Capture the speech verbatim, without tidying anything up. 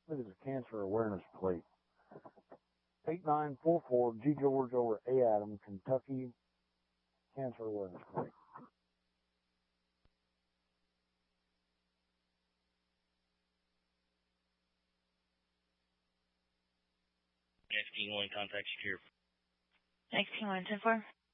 This is a cancer awareness plate. eight nine four four G George over A Adam, Kentucky cancer awareness plate. X T one, contact secure. X T one ten four.